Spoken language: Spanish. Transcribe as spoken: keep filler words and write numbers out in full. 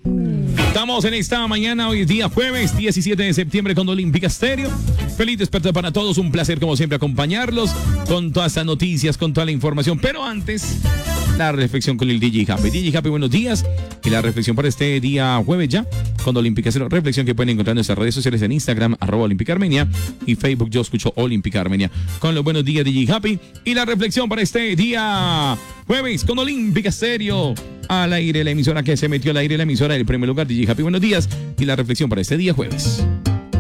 Estamos en esta mañana, hoy es día jueves, diecisiete de septiembre con Olímpica Estéreo. Feliz despertar para todos, un placer como siempre acompañarlos con todas estas noticias, con toda la información. Pero antes, la reflexión con el D J Happy. D J Happy, buenos días. Y la reflexión para este día jueves ya, con Olímpica Estéreo. Reflexión que pueden encontrar en nuestras redes sociales en Instagram, arroba Olímpica Armenia, y Facebook, yo escucho Olímpica Armenia. Con los buenos días, D J Happy. Y la reflexión para este día jueves con Olímpica Estéreo. Al aire, la emisora que se metió al aire, la emisora del primer lugar, D J Happy, buenos días. Y la reflexión para este día jueves.